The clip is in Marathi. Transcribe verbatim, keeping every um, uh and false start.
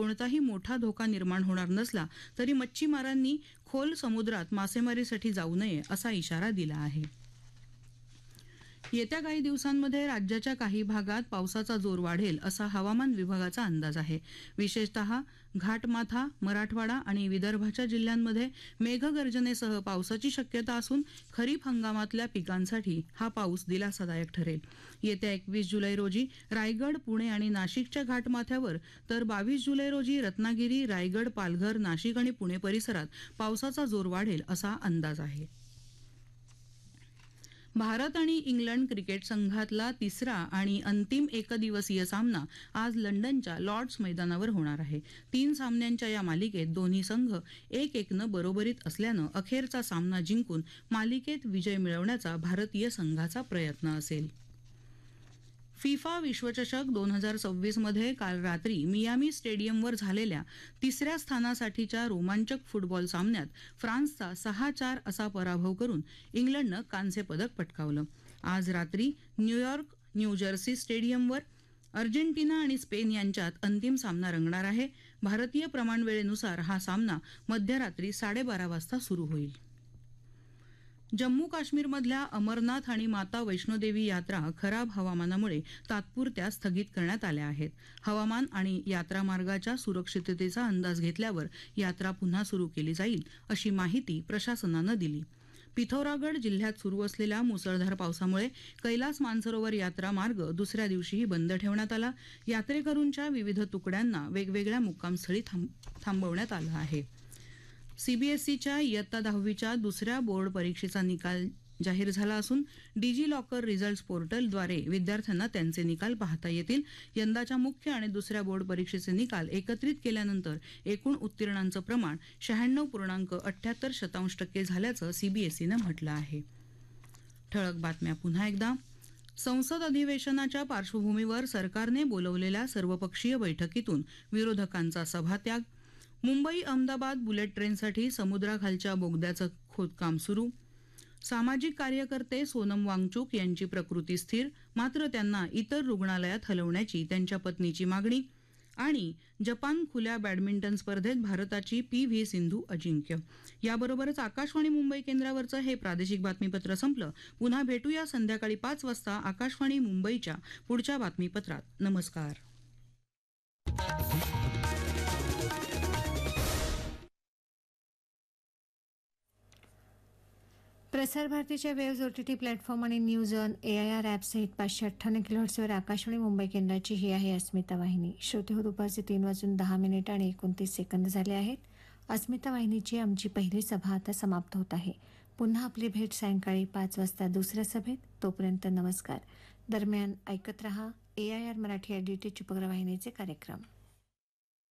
कोणताही मोठा धोका निर्माण होणार नसला तरी मच्छीमारांनी खोल समुद्रात मासेमारीसाठी जाऊ नये असा इशारा दिला आहे. येत्या काही दिवसांमध्ये राज्याच्या काही भागात पावसाचा जोर वाढेल असा हवामान विभागाचा अंदाज आहे. विशेषतः घाटमाथा, मराठवाडा आणि विदर्भाच्या जिल्ह्यांमध्ये मेघगर्जनेसह पावसाची शक्यता असून खरीप हंगामातल्या पिकांसाठी हा पाऊस दिलासादायक ठरेल. येत्या एकवीस जुलै रोजी रायगड, पुणे आणि नाशिकच्या घाटमाथ्यावर तर बावीस जुलै रोजी रत्नागिरी, रायगड, पालघर, नाशिक आणि पुणे परिसरात पावसाचा जोर वाढेल असा अंदाज आहे. भारत आणि इंग्लंड क्रिकेट संघातला तिसरा आणि अंतिम एकदिवसीय सामना आज लंडनच्या लॉर्ड्स मैदानावर होणार आहे. तीन सामन्यांच्या या मालिकेत दोन्ही संघ एक एकनं बरोबरीत असल्यानं अखेरचा सामना जिंकून मालिकेत विजय मिळवण्याचा भारतीय संघाचा प्रयत्न असेल. फिफा विश्वचषक दोन हजार सव्वीस मध्ये काल रात्री मियामी स्टेडियमवर झालेल्या तिसऱ्या स्थानासाठीच्या रोमांचक फुटबॉल सामन्यात फ्रान्सचा सहा चार असा पराभव करून इंग्लंडनं कांस्य पदक पटकावलं. आज रात्री न्यूयॉर्क न्यूजर्सी स्टेडियमवर अर्जेंटिना आणि स्पेन यांच्यात अंतिम सामना रंगणार आहे. भारतीय प्रमाणवेळेनुसार हा सामना मध्यरात्री साडेबारा वाजता सुरू होईल. जम्मू काश्मीरमधल्या अमरनाथ आणि माता वैष्णोदेवी यात्रा खराब हवामानामुळे तात्पुरत्या स्थगित करण्यात आल्या आहेत. हवामान आणि यात्रा मार्गाच्या सुरक्षिततेचा अंदाज घेतल्यावर यात्रा पुन्हा सुरू केली जाईल अशी माहिती प्रशासनानं दिली. पिथौरागड जिल्ह्यात सुरू असलेल्या मुसळधार पावसामुळे कैलास मानसरोवर यात्रा मार्ग दुसऱ्या दिवशीही बंद ठेवण्यात आला. यात्रेकरूंच्या विविध तुकड्यांना वेगवेगळ्या मुक्कामस्थळी थांबवण्यात आलं आहे. सीबीएसईच्या इयत्ता दहावीच्या दुसऱ्या बोर्ड परीक्षेचा निकाल जाहीर झाला असून डिजी लॉकर रिझल्ट्स पोर्टलद्वारे विद्यार्थ्यांना त्यांचे निकाल पाहता येतील. यंदाच्या मुख्य आणि दुसऱ्या बोर्ड परीक्षेचे निकाल एकत्रित केल्यानंतर एकूण उत्तीर्णांचं प्रमाण शहाण्णव पूर्णांक अठ्याहत्तर शतांश टक्के झाल्याचं सीबीएसईनं म्हटलं आहे. ठळक बातम्या पुन्हा एकदा. संसद अधिवेशनाच्या पार्श्वभूमीवर सरकारने बोलवलेल्या सर्वपक्षीय बैठकीतून विरोधकांचा सभात्याग. मुंबई अहमदाबाद बुलेट ट्रेनसाठी समुद्राखालच्या बोगद्याचं खोदकाम सुरू. सामाजिक कार्यकर्ते सोनम वांगचुक यांची प्रकृती स्थिर, मात्र त्यांना इतर रुग्णालयात हलवण्याची त्यांच्या पत्नीची मागणी. आणि जपान खुल्या बॅडमिंटन स्पर्धेत भारताची पी व्ही सिंधू अजिंक्य. याबरोबरच आकाशवाणी मुंबई केंद्रावरचं हे प्रादेशिक बातमीपत्र संपलं. पुन्हा भेटूया संध्याकाळी पाच वाजता आकाशवाणी मुंबईच्या पुढच्या बातमीपत्रात. नमस्कार. प्रसार भारतीच्या वेव्ज ओटीटी प्लॅटफॉर्म आणि news on A I R app सहित पाचशे अठ्ठ्याण्णव किलोहर्ट्झवर आकाशवाणी मुंबई केंद्राची ही आहे अस्मिता वाहिनी. श्रोते हो, दुपारचे तीन वाजून दहा मिनिट आणि एकोणतीस सेकंद झाले आहेत. अस्मिता वाहिनीची आमची पहिली सभा आता समाप्त होत आहे. पुन्हा आपली भेट सायंकाळी पाच वाजता दुसऱ्या सभेत. तोपर्यंत नमस्कार. दरम्यान ऐकत रहा ए आय आर मराठी या डी टी उपग्रह वाहिनीचे कार्यक्रम.